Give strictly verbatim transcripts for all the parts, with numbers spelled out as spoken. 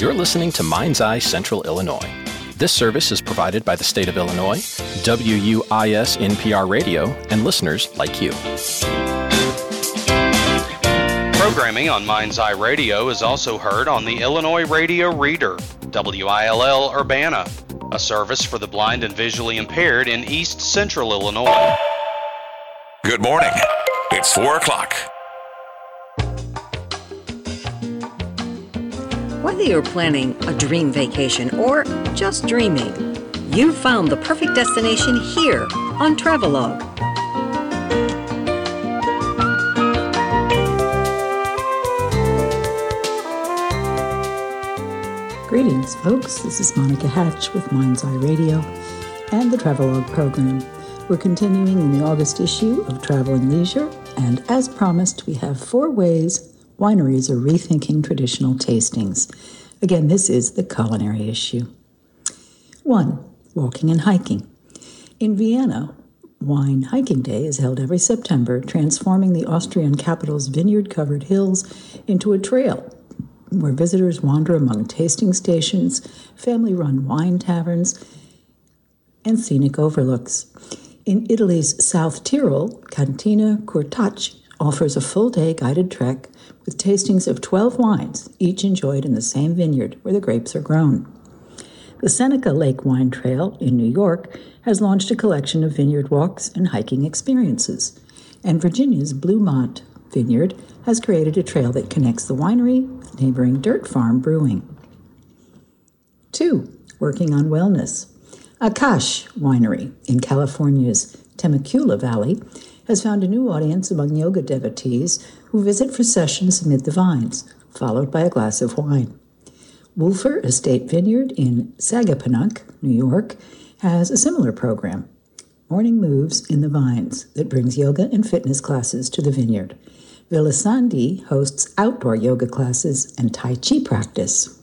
You're listening to Mind's Eye Central Illinois. This service is provided by the state of Illinois, W U I S N P R Radio, and listeners like you. Programming on Mind's Eye Radio is also heard on the Illinois Radio Reader, W I L L Urbana, a service for the blind and visually impaired in East Central Illinois. Good morning. It's four o'clock. Whether you're planning a dream vacation or just dreaming, you've found the perfect destination here on Travelogue. Greetings, folks. This is Monica Hatch with Mind's Eye Radio and the Travelogue program. We're continuing in the August issue of Travel and Leisure, and as promised, we have four ways wineries are rethinking traditional tastings. Again, this is the culinary issue. One, walking and hiking. In Vienna, Wine Hiking Day is held every September, transforming the Austrian capital's vineyard-covered hills into a trail where visitors wander among tasting stations, family-run wine taverns, and scenic overlooks. In Italy's South Tyrol, Cantina Curtach offers a full-day guided trek with tastings of twelve wines, each enjoyed in the same vineyard where the grapes are grown. The Seneca Lake Wine Trail in New York has launched a collection of vineyard walks and hiking experiences, and Virginia's Bluemont Vineyard has created a trail that connects the winery with neighboring Dirt Farm Brewing. Two, working on wellness. Akash Winery in California's Temecula Valley has found a new audience among yoga devotees who visit for sessions amid the vines, followed by a glass of wine. Wolfer Estate Vineyard in Sagaponack, New York, has a similar program, Morning Moves in the Vines, that brings yoga and fitness classes to the vineyard. Villasandi hosts outdoor yoga classes and Tai Chi practice.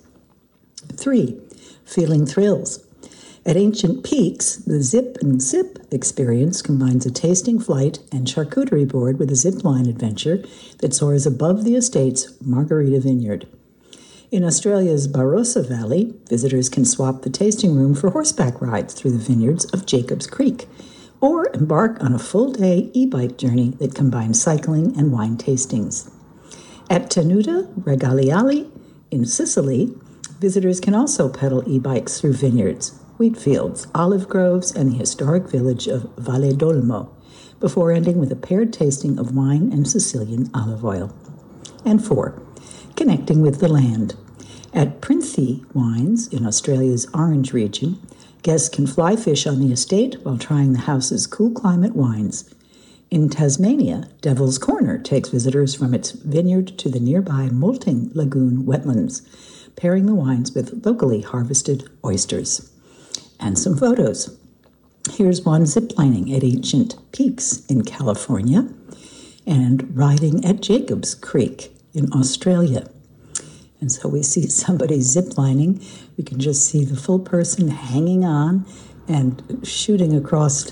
Three, feeling thrills. At Ancient Peaks, the Zip and Sip experience combines a tasting flight and charcuterie board with a zip line adventure that soars above the estate's Margarita Vineyard. In Australia's Barossa Valley, visitors can swap the tasting room for horseback rides through the vineyards of Jacobs Creek, or embark on a full-day e-bike journey that combines cycling and wine tastings. At Tenuta Regaliali in Sicily, visitors can also pedal e-bikes through vineyards, wheat fields, olive groves, and the historic village of Valle d'Olmo, before ending with a paired tasting of wine and Sicilian olive oil. And four, connecting with the land. At Princey Wines in Australia's Orange region, guests can fly fish on the estate while trying the house's cool climate wines. In Tasmania, Devil's Corner takes visitors from its vineyard to the nearby Molting Lagoon wetlands, pairing the wines with locally harvested oysters. And some photos. Here's one ziplining at Ancient Peaks in California and riding at Jacobs Creek in Australia. And so we see somebody ziplining. We can just see the full person hanging on and shooting across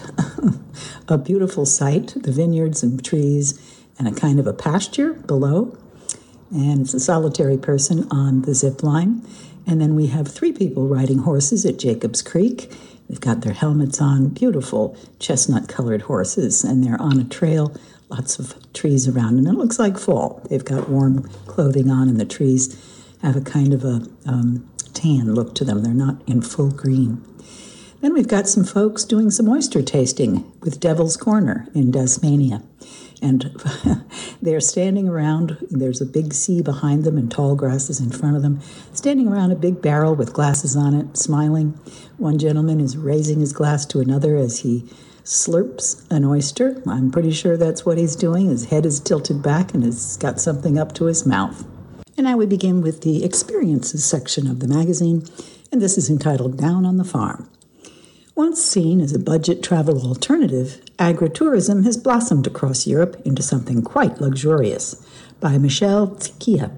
a beautiful sight, the vineyards and trees and a kind of a pasture below. And it's a solitary person on the zip line. And then we have three people riding horses at Jacobs Creek. They've got their helmets on, beautiful chestnut-colored horses, and they're on a trail, lots of trees around, and it looks like fall. They've got warm clothing on, and the trees have a kind of a um, tan look to them. They're not in full green. Then we've got some folks doing some oyster tasting with Devil's Corner in Tasmania. And they're standing around, there's a big sea behind them and tall grasses in front of them, standing around a big barrel with glasses on it, smiling. One gentleman is raising his glass to another as he slurps an oyster. I'm pretty sure that's what he's doing. His head is tilted back and has got something up to his mouth. And now we begin with the experiences section of the magazine, and this is entitled Down on the Farm. Once seen as a budget travel alternative, agritourism has blossomed across Europe into something quite luxurious. By Michelle Tkia.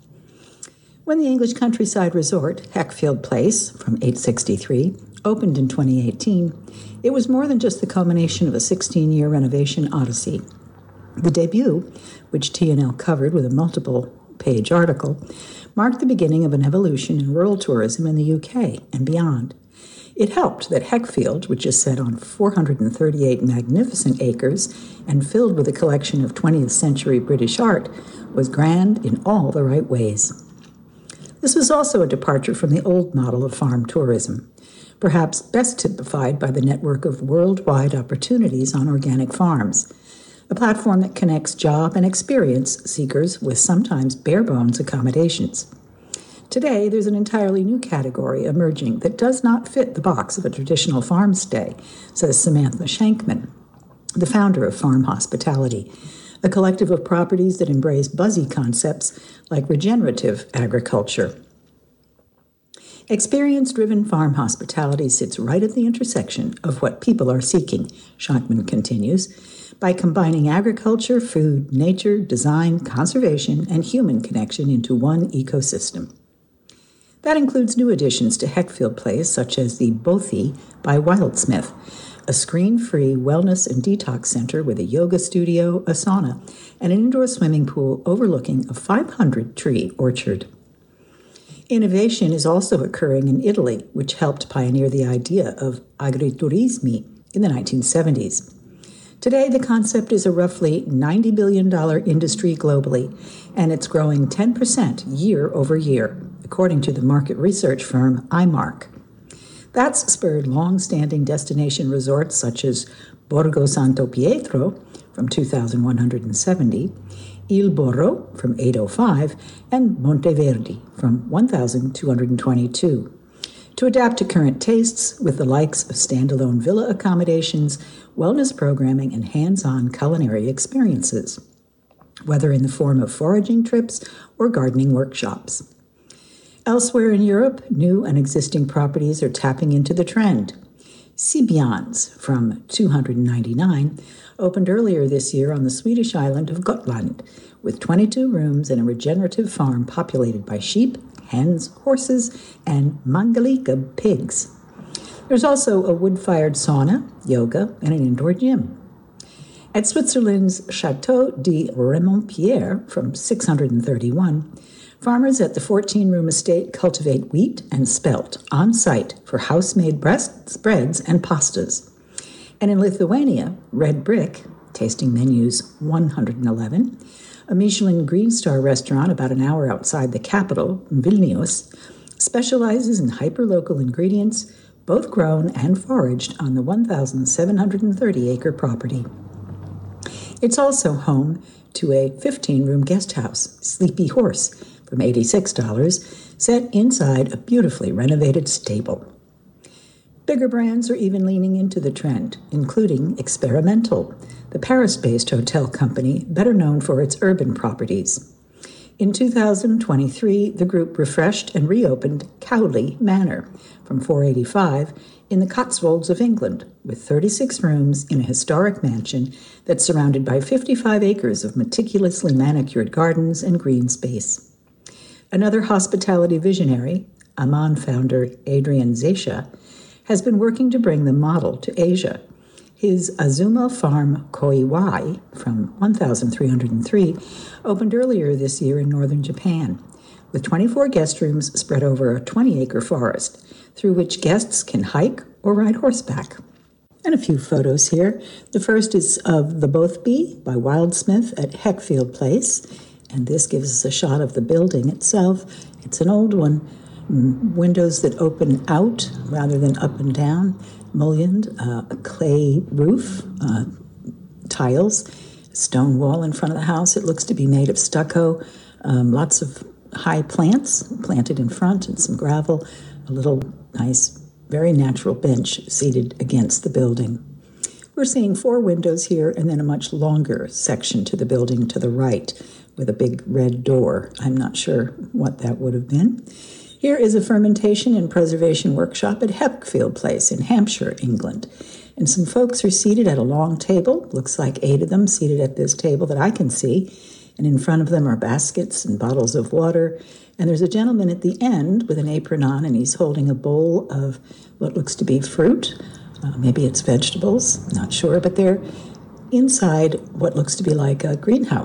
When the English countryside resort, Heckfield Place, from eight sixty-three, opened in twenty eighteen, it was more than just the culmination of a sixteen-year renovation odyssey. The debut, which T and L covered with a multiple front-page article, marked the beginning of an evolution in rural tourism in the U K and beyond. It helped that Heckfield, which is set on four hundred thirty-eight magnificent acres and filled with a collection of twentieth century British art, was grand in all the right ways. This was also a departure from the old model of farm tourism, perhaps best typified by the network of worldwide opportunities on organic farms, a platform that connects job and experience seekers with sometimes bare-bones accommodations. Today, there's an entirely new category emerging that does not fit the box of a traditional farm stay, says Samantha Shankman, the founder of Farm Hospitality, a collective of properties that embrace buzzy concepts like regenerative agriculture. Experience-driven farm hospitality sits right at the intersection of what people are seeking, Shankman continues, by combining agriculture, food, nature, design, conservation, and human connection into one ecosystem. That includes new additions to Heckfield Place, such as the Bothi by Wildsmith, a screen-free wellness and detox center with a yoga studio, a sauna, and an indoor swimming pool overlooking a five hundred tree orchard. Innovation is also occurring in Italy, which helped pioneer the idea of agriturismi in the nineteen seventies. Today, the concept is a roughly ninety billion dollars industry globally, and it's growing ten percent year over year, according to the market research firm iMark. That's spurred long-standing destination resorts such as Borgo Santo Pietro from two thousand one hundred seventy, Il Borro from eight oh five, and Monteverdi from one thousand two hundred twenty-two. To adapt to current tastes with the likes of standalone villa accommodations, wellness programming, and hands-on culinary experiences, whether in the form of foraging trips or gardening workshops. Elsewhere in Europe, new and existing properties are tapping into the trend. Sibians from two hundred ninety-nine opened earlier this year on the Swedish island of Gotland, with twenty-two rooms and a regenerative farm populated by sheep, hens, horses, and Mangalika pigs. There's also a wood-fired sauna, yoga, and an indoor gym. At Switzerland's Chateau de Remontpierre from six hundred thirty-one, farmers at the fourteen-room estate cultivate wheat and spelt on-site for house-made breasts, breads, and pastas. And in Lithuania, Red Brick, tasting menus one hundred eleven, a Michelin Green Star restaurant about an hour outside the capital, Vilnius, specializes in hyper-local ingredients, both grown and foraged on the one thousand seven hundred thirty acre property. It's also home to a fifteen-room guest house, Sleepy Horse, from eighty-six dollars, set inside a beautifully renovated stable. Bigger brands are even leaning into the trend, including Experimental, the Paris-based hotel company better known for its urban properties. In two thousand twenty-three, the group refreshed and reopened Cowley Manor from four eighty-five in the Cotswolds of England, with thirty-six rooms in a historic mansion that's surrounded by fifty-five acres of meticulously manicured gardens and green space. Another hospitality visionary, Aman founder Adrian Zaisha, has been working to bring the model to Asia. His Azuma Farm Koiwai from one thousand three hundred three opened earlier this year in northern Japan, with twenty-four guest rooms spread over a twenty acre forest, through which guests can hike or ride horseback. And a few photos here. The first is of the Bothby by Wildsmith at Heckfield Place, and this gives us a shot of the building itself. It's an old one, windows that open out rather than up and down, mullioned, uh, a clay roof, uh, tiles, stone wall in front of the house. It looks to be made of stucco, um, lots of high plants planted in front and some gravel, a little nice, very natural bench seated against the building. We're seeing four windows here and then a much longer section to the building to the right with a big red door. I'm not sure what that would have been. Here is a fermentation and preservation workshop at Heckfield Place in Hampshire, England. And some folks are seated at a long table, looks like eight of them seated at this table that I can see. And in front of them are baskets and bottles of water. And there's a gentleman at the end with an apron on, and he's holding a bowl of what looks to be fruit. Uh, maybe it's vegetables, not sure. But they're inside what looks to be like a greenhouse.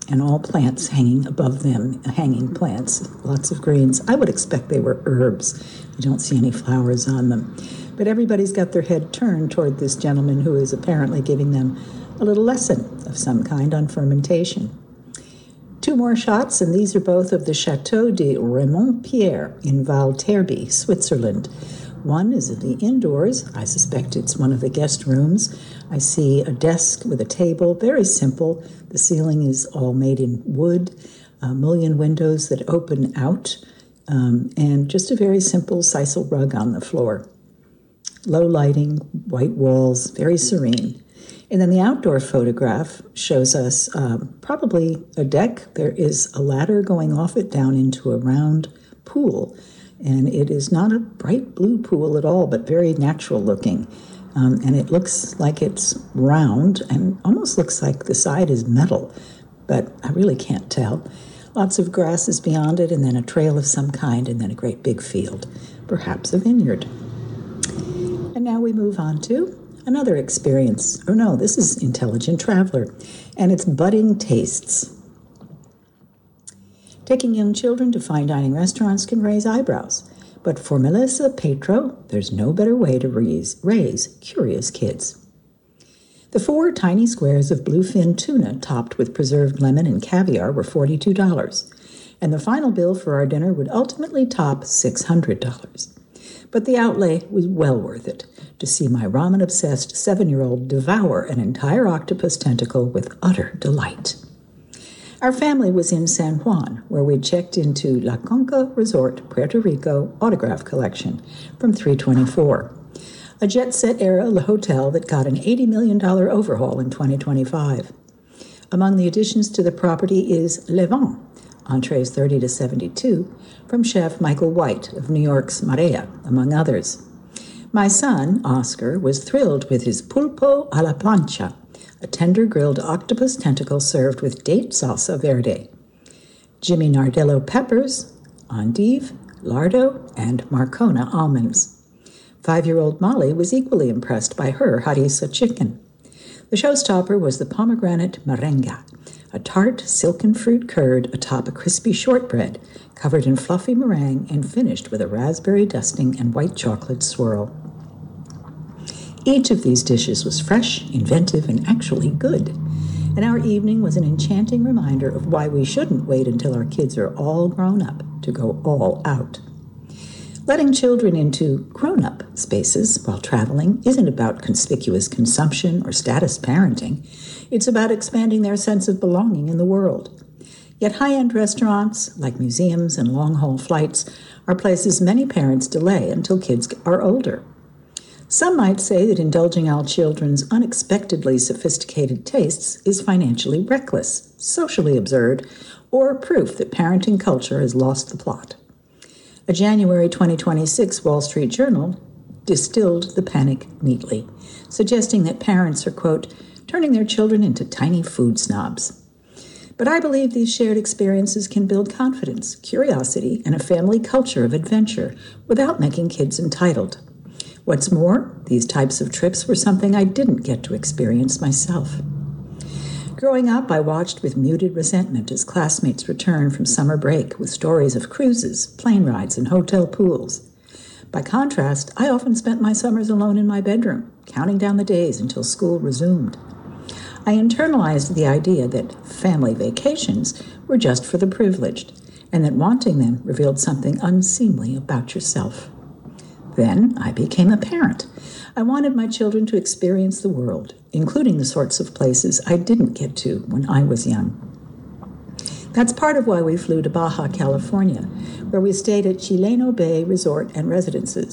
and all plants hanging above them, hanging plants, lots of greens. I would expect they were herbs. I don't see any flowers on them. But everybody's got their head turned toward this gentleman who is apparently giving them a little lesson of some kind on fermentation. Two more shots, and these are both of the Chateau de Raymond-Pierre in Val Terby, Switzerland. One is at the indoors. I suspect it's one of the guest rooms. I see a desk with a table, very simple. The ceiling is all made in wood, a million windows that open out, um, and just a very simple sisal rug on the floor. Low lighting, white walls, very serene. And then the outdoor photograph shows us um, probably a deck. There is a ladder going off it down into a round pool. And it is not a bright blue pool at all, but very natural looking. Um, and it looks like it's round and almost looks like the side is metal, but I really can't tell. Lots of grasses beyond it, and then a trail of some kind, and then a great big field, perhaps a vineyard. And now we move on to another experience. Oh no, this is Intelligent Traveler, and it's budding tastes. Taking young children to fine dining restaurants can raise eyebrows, but for Melissa Petro, there's no better way to raise, raise curious kids. The four tiny squares of bluefin tuna topped with preserved lemon and caviar were forty-two dollars, and the final bill for our dinner would ultimately top six hundred dollars. But the outlay was well worth it to see my ramen-obsessed seven-year-old devour an entire octopus tentacle with utter delight. Our family was in San Juan, where we checked into La Conca Resort Puerto Rico autograph collection from three twenty-four, a jet-set-era hotel that got an eighty million dollars overhaul in twenty twenty-five. Among the additions to the property is Le Vent, entrees thirty to seventy-two, from chef Michael White of New York's Marea, among others. My son, Oscar, was thrilled with his pulpo a la plancha, a tender grilled octopus tentacle served with date salsa verde. Jimmy Nardello peppers, endive, lardo, and Marcona almonds. Five-year-old Molly was equally impressed by her harissa chicken. The showstopper was the pomegranate merengue, a tart, silken fruit curd atop a crispy shortbread, covered in fluffy meringue and finished with a raspberry dusting and white chocolate swirl. Each of these dishes was fresh, inventive, and actually good, and our evening was an enchanting reminder of why we shouldn't wait until our kids are all grown up to go all out. Letting children into grown-up spaces while traveling isn't about conspicuous consumption or status parenting. It's about expanding their sense of belonging in the world. Yet high-end restaurants, like museums and long-haul flights, are places many parents delay until kids are older. Some might say that indulging our children's unexpectedly sophisticated tastes is financially reckless, socially absurd, or proof that parenting culture has lost the plot. A January twenty twenty-six Wall Street Journal distilled the panic neatly, suggesting that parents are, quote, turning their children into tiny food snobs. But I believe these shared experiences can build confidence, curiosity, and a family culture of adventure without making kids entitled. What's more, these types of trips were something I didn't get to experience myself. Growing up, I watched with muted resentment as classmates returned from summer break with stories of cruises, plane rides, and hotel pools. By contrast, I often spent my summers alone in my bedroom, counting down the days until school resumed. I internalized the idea that family vacations were just for the privileged, and that wanting them revealed something unseemly about yourself. Then I became a parent. I wanted my children to experience the world, including the sorts of places I didn't get to when I was young. That's part of why we flew to Baja California, where we stayed at Chileno Bay Resort and Residences,